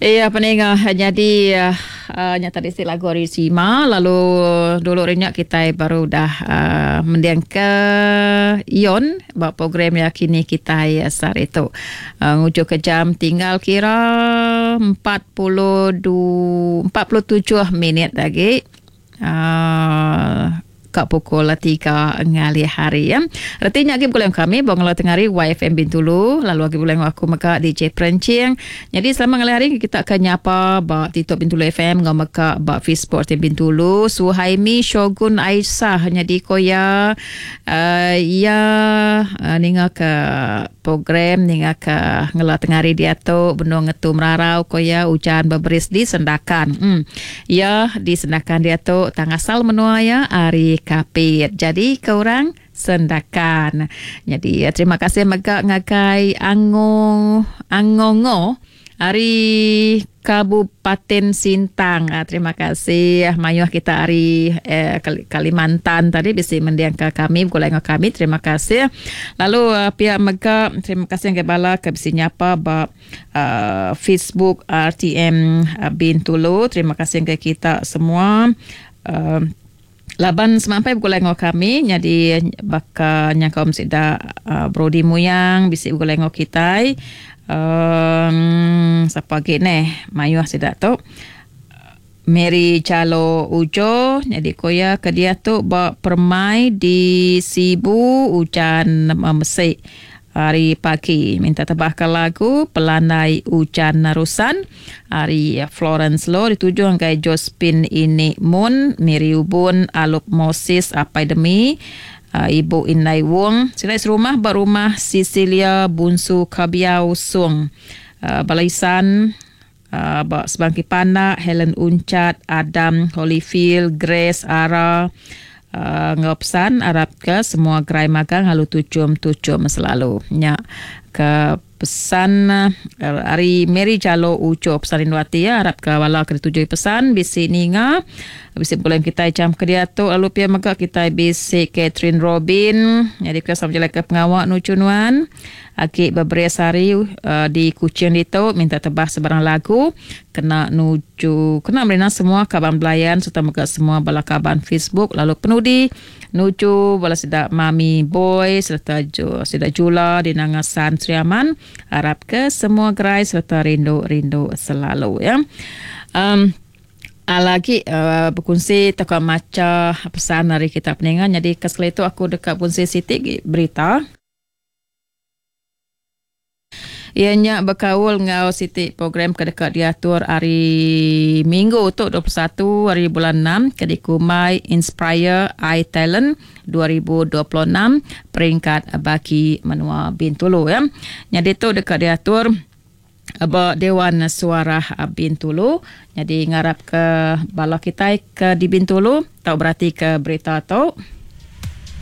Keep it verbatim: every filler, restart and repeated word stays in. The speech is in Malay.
Iya, peningah jadi uh, uh, nyata di lagu Arisima, lalu dulu rinyak kita baru dah uh, mendiang ke Ion buat program yang kini kita asar itu uh, ngujuk ke jam tinggal kira empat puluh dua, empat puluh tujuh minit lagi. Uh, Kak pukul tiga ngali hari ya. Artinya lagi boleh kami bangla tengari Y F M Bintulu, lalu lagi boleh aku maka D J Prencing. Jadi selama ngali hari kita akan nyapa ba TikTok Bintulu F M ngam maka ba Facebook Bintulu, Suhaimi Shogun Aisyah hanya di koya uh, ya uh, ninga ke program ninga ke ngela tengari dia tu benung ngetu merarau koya ujan beberis di sendakan. Hmm. Ya di sendakan dia tu tangasal menua ya ari kapit. Jadi korang sendakan. Jadi terima kasih megak ngakai Angong Angongo hari Kabupaten Sintang. Terima kasih mayuh kita hari eh, Kalimantan tadi bisa mendiang ke kami golongan kami. Terima kasih. Lalu uh, pihak megak terima kasih yang kebala ke bisa nyapa ba uh, Facebook R T M uh, Bintulu. Terima kasih yang ke kita semua. Uh, Laban semampai bergoleng kami, jadi bakal nyangkau sida uh, Brody Muyang, bisi bergoleng kita. Um, siapa lagi ni? Mayuh sida tu. Mary Calo Ujo, jadi koya ke dia tu bawa permai di Sibu hujan mesik. Hari pagi minta tebahkan lagu Pelandai Hujan Narusan hari Florence Law dituju angkai Jospin Ini Moon Miri Ubun Alup Moses Apaidemi uh, Ibu Inai Wong silai serumah berumah Cecilia Bunsu Kabiau Sung uh, Balaisan uh, Sebangki Pana Helen Uncat Adam Holyfield Grace Ara Uh, ngopsan Arab ke semua gerai magang halu tucum-tucum selalu nya ke pesan uh, hari Mary Jalo Uco pesan Indwati ya Arab ke wala ke tujuh pesan bisi ninga bisi bulan kita jam ke dia tu lalu pia maka kita bisi Catherine Robin jadi kita sama jelek ke pengawak nucunuan aki beberes hari uh, di Kuching itu minta tebah sebarang lagu kena nuju kena merina semua kaban belayan serta maka semua bala kaban Facebook lalu penuh di nuju bala sida Mami Boy serta jo, sida Jula di Nangasan Triaman harap ke semua gerai serta rindu-rindu selalu ya. Um, lagi uh, berkongsi takut maca pesan dari kita peningan jadi kesel itu aku dekat Punsi Siti berita ianya berkaul ngau Siti program kedekat diatur hari Minggu tu dua puluh satu hari bulan enam Kedikumai Inspire I Talent dua ribu dua puluh enam peringkat bagi menua Bintulu ya. Jadi tu dekat diatur Aba Dewan Suara Bintulu. Jadi ngarap ke bala kita ke di Bintulu tak berarti ke berita tu